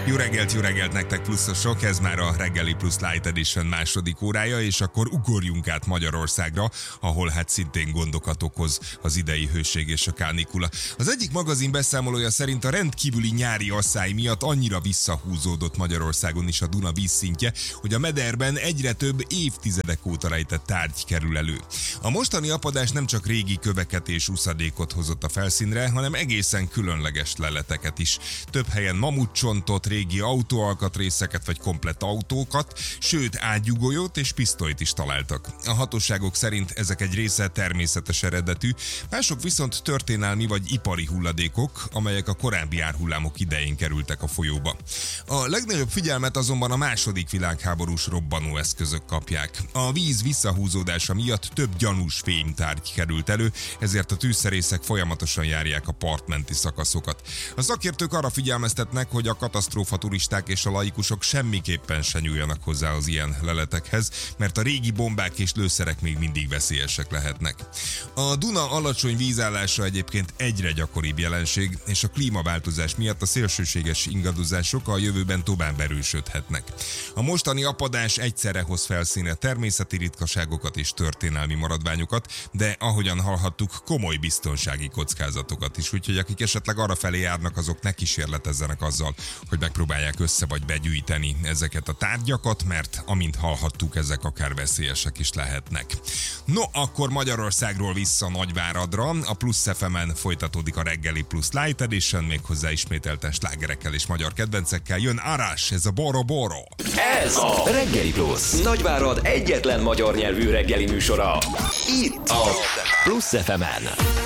Jó reggelt nektek pluszosok, ez már a Reggeli Plusz Light Edition második órája, és akkor ugorjunk át Magyarországra, ahol hát szintén gondokat okoz az idei hőség és a kánikula. Az egyik magazin beszámolója szerint a rendkívüli nyári asszály miatt annyira visszahúzódott Magyarországon is a Duna vízszintje, hogy a mederben egyre több évtizedek óta rejtett tárgy kerül elő. A mostani apadás nem csak régi köveket és uszadékot hozott a felszínre, hanem egészen különleges leleteket is. Több helyen mamutcsontot, régi autóalkatrészeket vagy komplett autókat, sőt ágyúgolyót és pisztolyt is találtak. A hatóságok szerint ezek egy része természetes eredetű, mások viszont történelmi vagy ipari hulladékok, amelyek a korábbi árhullámok idején kerültek a folyóba. A legnagyobb figyelmet azonban a második világháborús robbanóeszközök kapják. A víz visszahúzódása miatt több gyanús fémtárgy került elő, ezért a tűzszerészek folyamatosan járják a partmenti szakaszokat. A szakértők arra figyelmeztetnek, hogy a katasztrófa turisták és a laikusok semmiképpen se nyúljanak hozzá az ilyen leletekhez, mert a régi bombák és lőszerek még mindig veszélyesek lehetnek. A Duna alacsony vízállása egyébként egyre gyakoribb jelenség, és a klímaváltozás miatt a szélsőséges ingadozások a jövőben tovább erősödhetnek. A mostani apadás egyszerre hoz felszínre természeti ritkaságokat és történelmi maradványokat, de ahogyan hallhattuk, komoly biztonsági kockázatokat is, úgyhogy akik esetleg arra felé járnak, azok ne kísérletezzenek azzal, hogy megpróbálják össze vagy begyűjteni ezeket a tárgyakat, mert amint hallhattuk, ezek akár veszélyesek is lehetnek. No, akkor Magyarországról vissza Nagyváradra, a Plusz FM-en folytatódik a Reggeli Plusz Light Edition, méghozzá ismételten slágerekkel és magyar kedvencekkel. Jön Arás, ez a Boro Boro. Ez a Reggeli Plusz, Nagyvárad egyetlen magyar nyelvű reggeli műsora. Itt a Plusz FM-en.